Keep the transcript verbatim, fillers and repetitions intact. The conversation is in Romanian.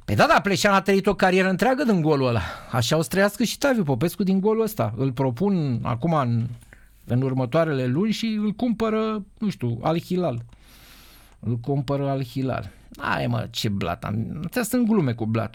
Păi da, da, Pleșan a trăit o carieră întreagă din golul ăla. Așa o să trăiască și Taviu Popescu din golul ăsta. Îl propun acum în, în următoarele luni și îl cumpără, nu știu, Al Hilal. Îl cumpără Al Hilal. Ai mă, ce blat am. Astea sunt glume cu blatul.